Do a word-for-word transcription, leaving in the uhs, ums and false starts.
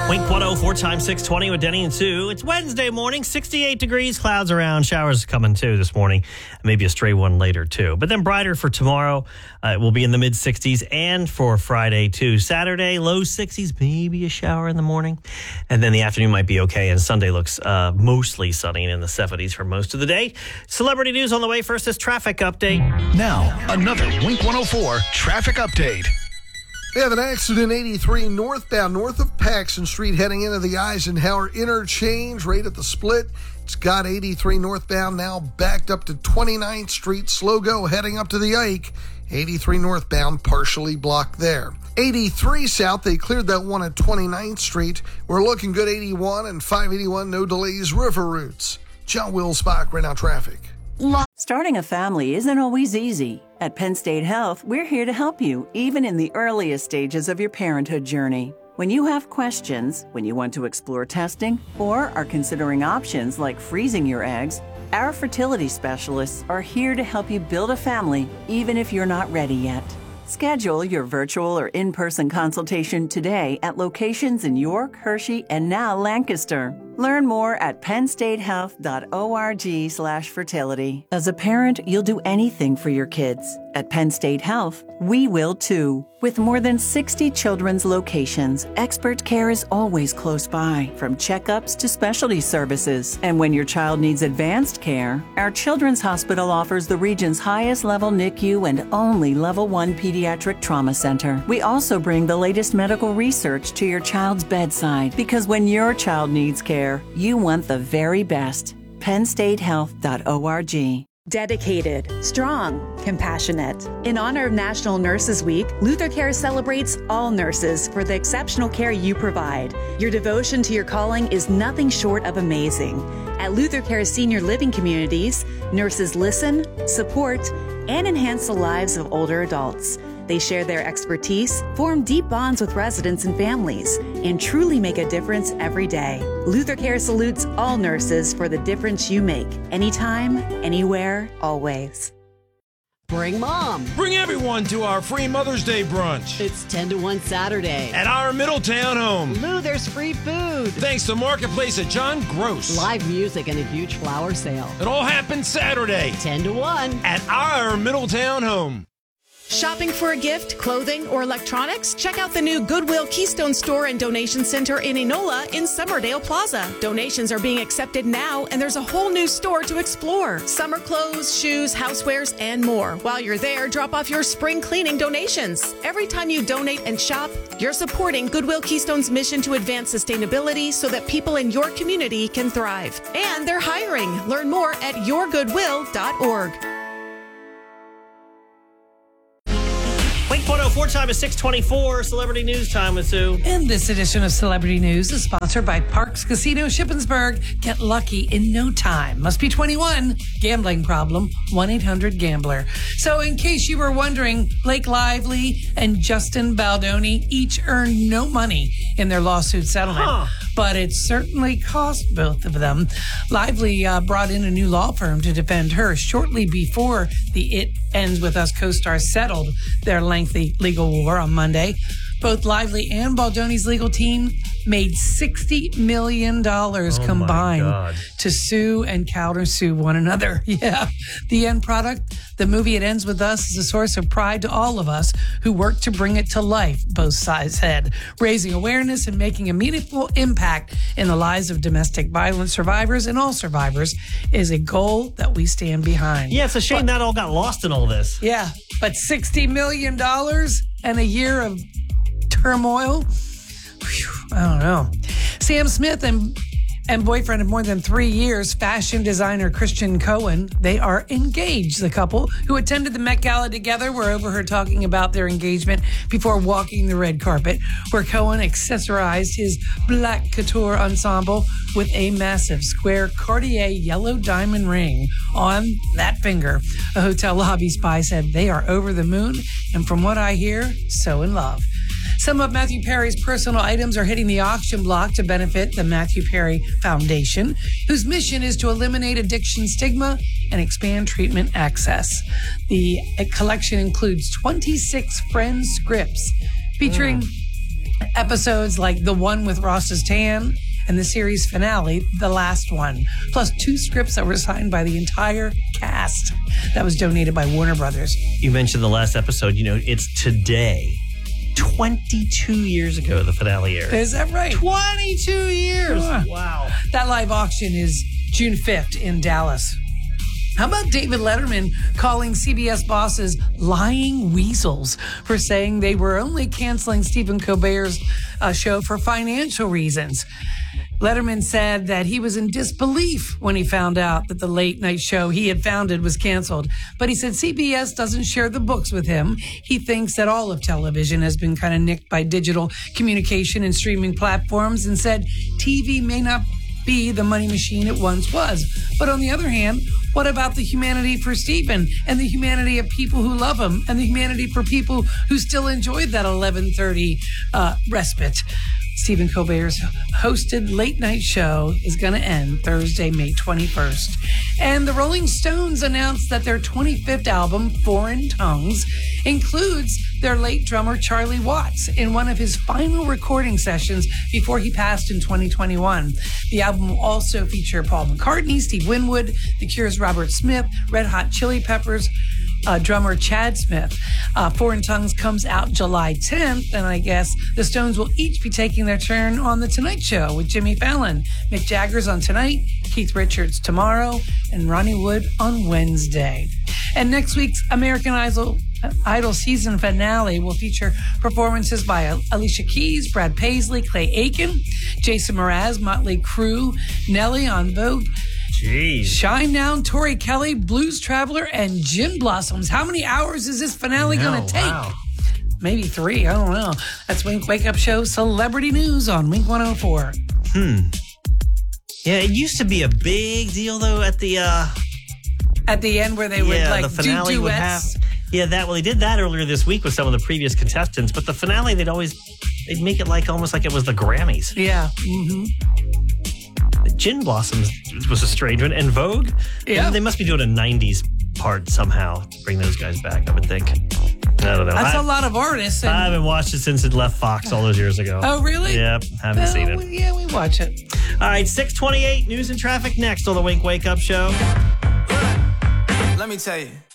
Wink one oh four times six twenty with Denny and Sue. It's Wednesday morning, sixty-eight degrees, clouds around, showers coming too this morning. Maybe a stray one later too. But then brighter for tomorrow. Uh, it will be in the mid sixties and for Friday too. Saturday, low sixties, maybe a shower in the morning. And then the afternoon might be okay. And Sunday looks uh, mostly sunny and in the seventies for most of the day. Celebrity news on the way. First is traffic update. Now, another Wink one oh four traffic update. We have an accident eighty-three northbound north of Paxson Street heading into the Eisenhower interchange right at the split. It's got eighty-three northbound now backed up to twenty-ninth Street. Slow go heading up to the Ike. eighty-three northbound partially blocked there. eighty-three south, they cleared that one at twenty-ninth Street. We're looking good eighty-one and five eighty-one, no delays, river routes. John Wilsbach, right now traffic. Starting a family isn't always easy. At Penn State Health, we're here to help you, even in the earliest stages of your parenthood journey. When you have questions, when you want to explore testing, or are considering options like freezing your eggs, our fertility specialists are here to help you build a family, even if you're not ready yet. Schedule your virtual or in-person consultation today at locations in York, Hershey, and now Lancaster. Learn more at pennstatehealth.org slash fertility. As a parent, you'll do anything for your kids. At Penn State Health, we will too. With more than sixty children's locations, expert care is always close by, from checkups to specialty services. And when your child needs advanced care, our Children's Hospital offers the region's highest level N I C U and only level one pediatric trauma center. We also bring the latest medical research to your child's bedside, because when your child needs care, you want the very best. penn state health dot org. Dedicated, strong, compassionate. In honor of National Nurses Week, Luther Care celebrates all nurses for the exceptional care you provide. Your devotion to your calling is nothing short of amazing. At Luther Care's senior living communities, nurses listen, support, and enhance the lives of older adults. They share their expertise, form deep bonds with residents and families, and truly make a difference every day. Luther Care salutes all nurses for the difference you make, anytime, anywhere, always. Bring mom. Bring everyone to our free Mother's Day brunch. It's ten to one Saturday. At our Middletown home. Lou, there's free food. Thanks to Marketplace at John Gross. Live music and a huge flower sale. It all happens Saturday. ten to one. At our Middletown home. Shopping for a gift, clothing, or electronics? Check out the new Goodwill Keystone Store and Donation Center in Enola in Summerdale Plaza. Donations are being accepted now, and there's a whole new store to explore. Summer clothes, shoes, housewares, and more. While you're there, drop off your spring cleaning donations. Every time you donate and shop, you're supporting Goodwill Keystone's mission to advance sustainability so that people in your community can thrive. And they're hiring. Learn more at your goodwill dot org. Wink one oh four time is six twenty-four. Celebrity news time with Sue. And this edition of Celebrity News is sponsored by Parks Casino Shippensburg. Get lucky in no time. Must be twenty-one. Gambling problem, one eight hundred gambler. So in case you were wondering, Blake Lively and Justin Baldoni each earned no money in their lawsuit settlement. Huh. But it certainly cost both of them. Lively uh, brought in a new law firm to defend her shortly before the It Ends With Us co-stars settled their lengthy legal war on Monday. Both Lively and Baldoni's legal team made sixty million dollars oh combined to sue and countersue one another. Yeah. The end product, the movie It Ends With Us, is a source of pride to all of us who work to bring it to life, both sides said. Raising awareness and making a meaningful impact in the lives of domestic violence survivors and all survivors is a goal that we stand behind. Yeah, it's a shame but, that all got lost in all this. Yeah, but sixty million dollars and a year of turmoil? Whew, I don't know. Sam Smith and and boyfriend of more than three years, fashion designer Christian Cohen, they are engaged. The couple, who attended the Met Gala together, were overheard talking about their engagement before walking the red carpet, where Cohen accessorized his black couture ensemble with a massive square Cartier yellow diamond ring on that finger. A hotel lobby spy said they are over the moon, and from what I hear, so in love. Some of Matthew Perry's personal items are hitting the auction block to benefit the Matthew Perry Foundation, whose mission is to eliminate addiction stigma and expand treatment access. The collection includes twenty-six Friends scripts featuring mm. Episodes like the one with Ross's tan and the series finale, the last one, plus two scripts that were signed by the entire cast that was donated by Warner Brothers. You mentioned the last episode. You know, it's today, twenty-two years ago, the finale aired. Is that right? twenty-two years. Uh, Wow. That live auction is June fifth in Dallas. How about David Letterman calling C B S bosses lying weasels for saying they were only canceling Stephen Colbert's uh, show for financial reasons? Letterman said that he was in disbelief when he found out that the late night show he had founded was canceled. But he said C B S doesn't share the books with him. He thinks that all of television has been kind of nicked by digital communication and streaming platforms, and said T V may not be the money machine it once was. But on the other hand, what about the humanity for Stephen and the humanity of people who love him and the humanity for people who still enjoyed that eleven thirty uh, respite? Stephen Colbert's hosted late night show is going to end Thursday, May twenty-first. And the Rolling Stones announced that their twenty-fifth album, Foreign Tongues, includes their late drummer Charlie Watts in one of his final recording sessions before he passed in twenty twenty-one. The album will also feature Paul McCartney, Steve Winwood, The Cure's Robert Smith, Red Hot Chili Peppers, Uh, drummer Chad Smith. Uh, Foreign Tongues comes out July tenth, and I guess the Stones will each be taking their turn on The Tonight Show with Jimmy Fallon. Mick Jagger's on tonight, Keith Richards tomorrow, and Ronnie Wood on Wednesday. And next week's American Idol, Idol season finale will feature performances by Alicia Keys, Brad Paisley, Clay Aiken, Jason Mraz, Motley Crue, Nelly on Vogue, Jeez. Shinedown, Tori Kelly, Blues Traveler, and Gin Blossoms. How many hours is this finale No, going to take? wow. Maybe three. I don't know. That's Wink Wake Up Show Celebrity News on Wink one oh four. Hmm. Yeah, it used to be a big deal, though, at the... Uh, At the end where they would yeah, like the finale do would have... duets. Yeah, that well, they did that earlier this week with some of the previous contestants, but the finale, they'd always... They'd make it like almost like it was the Grammys. Yeah. Mm-hmm. Gin Blossoms was a strange one. And Vogue, Yeah. they must be doing a nineties part somehow to bring those guys back, I would think. I don't know. That's I, a lot of artists. And, I haven't watched it since it left Fox all those years ago. oh, really? Yep, haven't Well, seen it. we- Yeah, we watch it. All right, six twenty-eight, news and traffic next on the Wink Wake Up Show. Let me tell you.